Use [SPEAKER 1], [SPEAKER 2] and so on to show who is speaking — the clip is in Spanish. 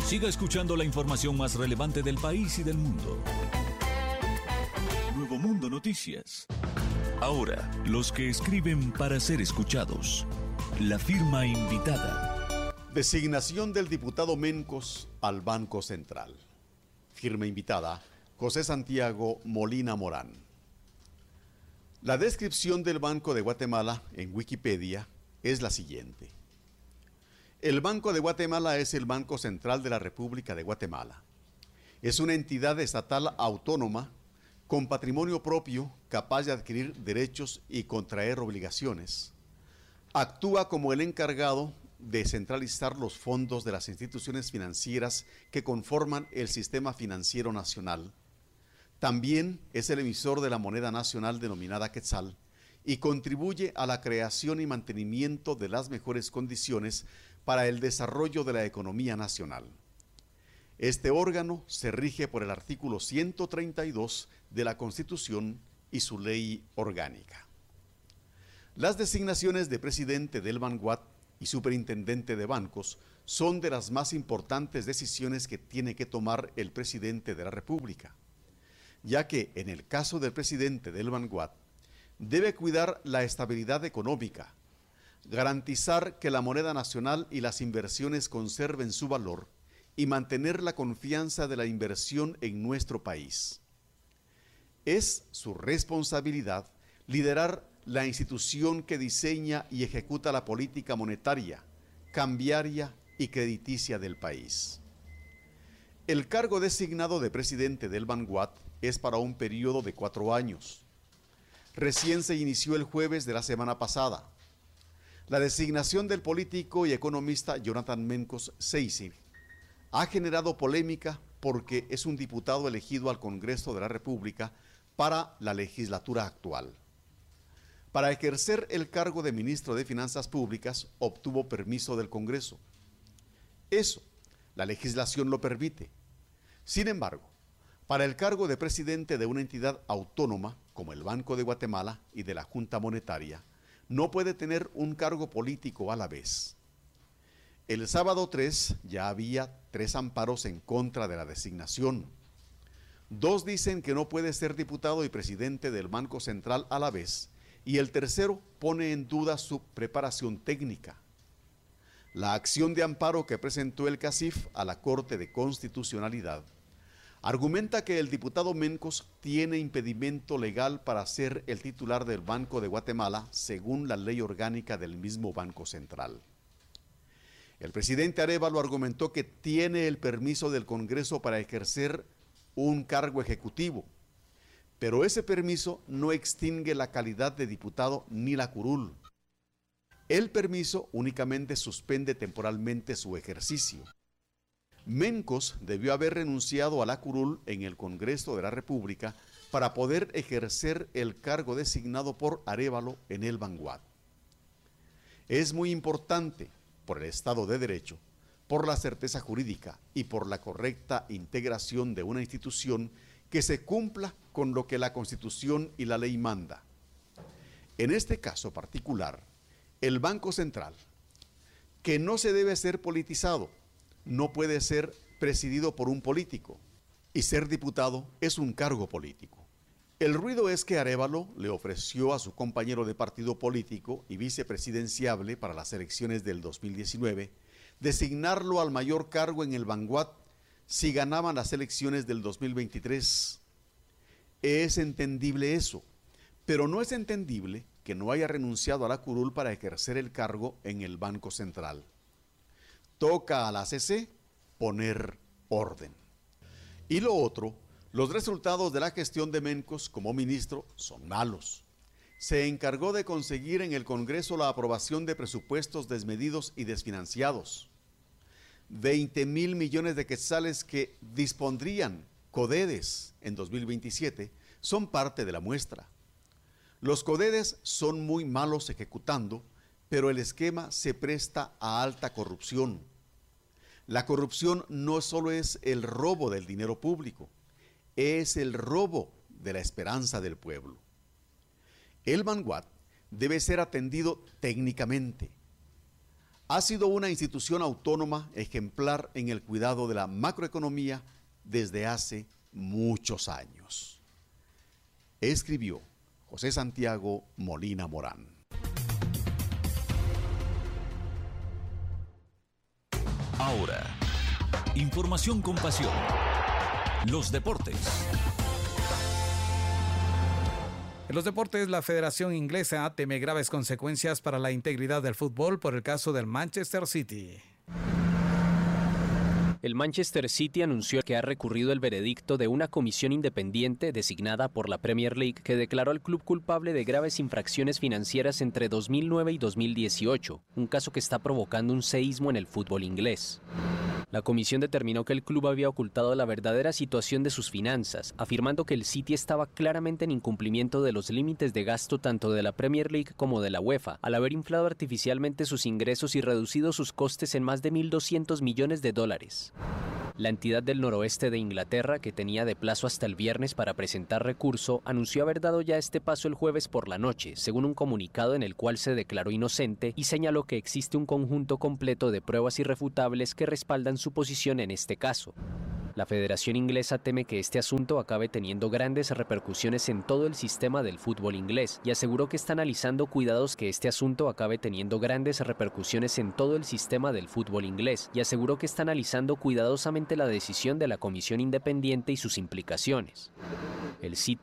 [SPEAKER 1] Siga escuchando la información más relevante del país y del mundo. Nuevo Mundo Noticias. Ahora, los que escriben para ser escuchados. La firma invitada.
[SPEAKER 2] Designación del diputado Mencos al Banco Central. Firma invitada, José Santiago Molina Morán. La descripción del Banco de Guatemala en Wikipedia es la siguiente. El Banco de Guatemala es el Banco Central de la República de Guatemala. Es una entidad estatal autónoma con patrimonio propio, capaz de adquirir derechos y contraer obligaciones. Actúa como el encargado de centralizar los fondos de las instituciones financieras que conforman el sistema financiero nacional. También es el emisor de la moneda nacional denominada Quetzal y contribuye a la creación y mantenimiento de las mejores condiciones para el desarrollo de la economía nacional. Este órgano se rige por el artículo 132 de la Constitución y su ley orgánica. Las designaciones de presidente del Banguat y superintendente de bancos son de las más importantes decisiones que tiene que tomar el presidente de la República, ya que en el caso del presidente del Banguat debe cuidar la estabilidad económica, garantizar que la moneda nacional y las inversiones conserven su valor y mantener la confianza de la inversión en nuestro país. Es su responsabilidad liderar la institución que diseña y ejecuta la política monetaria, cambiaria y crediticia del país. El cargo designado de presidente del Banguat es para un periodo de 4 años. Recién se inició el jueves de la semana pasada. La designación del político y economista Jonathan Mencos Seisig ha generado polémica porque es un diputado elegido al Congreso de la República para la legislatura actual. Para ejercer el cargo de ministro de Finanzas Públicas obtuvo permiso del Congreso. Eso, la legislación lo permite. Sin embargo, para el cargo de presidente de una entidad autónoma, como el Banco de Guatemala y de la Junta Monetaria, no puede tener un cargo político a la vez. El sábado 3 ya había 3 amparos en contra de la designación. 2 dicen que no puede ser diputado y presidente del Banco Central a la vez, y el tercero pone en duda su preparación técnica. La acción de amparo que presentó el CACIF a la Corte de Constitucionalidad argumenta que el diputado Mencos tiene impedimento legal para ser el titular del Banco de Guatemala según la ley orgánica del mismo Banco Central. El presidente Arévalo argumentó que tiene el permiso del Congreso para ejercer un cargo ejecutivo, pero ese permiso no extingue la calidad de diputado ni la curul. El permiso únicamente suspende temporalmente su ejercicio. Mencos debió haber renunciado a la curul en el Congreso de la República para poder ejercer el cargo designado por Arévalo en el Banguat. Es muy importante, por el Estado de Derecho, por la certeza jurídica y por la correcta integración de una institución que se cumpla con lo que la Constitución y la ley manda. En este caso particular, el Banco Central, que no se debe ser politizado, no puede ser presidido por un político, y ser diputado es un cargo político. El ruido es que Arévalo le ofreció a su compañero de partido político y vicepresidenciable para las elecciones del 2019 designarlo al mayor cargo en el Banguat si ganaban las elecciones del 2023. Es entendible eso, pero no es entendible que no haya renunciado a la curul para ejercer el cargo en el Banco Central. Toca a la CC poner orden. Y lo otro, los resultados de la gestión de Mencos como ministro son malos. Se encargó de conseguir en el Congreso la aprobación de presupuestos desmedidos y desfinanciados. 20,000 millones de quetzales que dispondrían CODEDES en 2027 son parte de la muestra. Los CODEDES son muy malos ejecutando, pero el esquema se presta a alta corrupción. La corrupción no solo es el robo del dinero público, es el robo de la esperanza del pueblo. El Banguat debe ser atendido técnicamente. ha sido una institución autónoma ejemplar en el cuidado de la macroeconomía desde hace muchos años. Escribió José Santiago Molina Morán.
[SPEAKER 1] Ahora, información con pasión. Los deportes.
[SPEAKER 3] En los deportes, la Federación Inglesa teme graves consecuencias para la integridad del fútbol por el caso del Manchester City.
[SPEAKER 4] El Manchester City anunció que ha recurrido el veredicto de una comisión independiente designada por la Premier League que declaró al club culpable de graves infracciones financieras entre 2009 y 2018, un caso que está provocando un seísmo en el fútbol inglés. La comisión determinó que el club había ocultado la verdadera situación de sus finanzas, afirmando que el City estaba claramente en incumplimiento de los límites de gasto tanto de la Premier League como de la UEFA, al haber inflado artificialmente sus ingresos y reducido sus costes en más de $1.200 millones. La entidad del noroeste de Inglaterra, que tenía de plazo hasta el viernes para presentar recurso, anunció haber dado ya este paso el jueves por la noche, según un comunicado en el cual se declaró inocente y señaló que existe un conjunto completo de pruebas irrefutables que respaldan su posición en este caso. La Federación Inglesa teme que este asunto acabe teniendo grandes repercusiones en todo el sistema del fútbol inglés y aseguró que está analizando cuidadosamente la decisión de la comisión independiente y sus implicaciones. El City